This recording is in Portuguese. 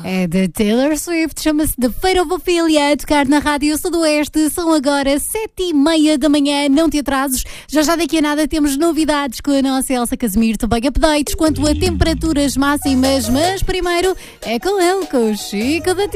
É da Taylor Swift, chama-se The Fate of Ophelia, a tocar na Rádio Sudoeste. São agora 7h30 da manhã, não te atrasos. Já daqui a nada temos novidades com a nossa Elsa Casimiro, também updates quanto a temperaturas máximas, mas primeiro é com ele, com o Chico da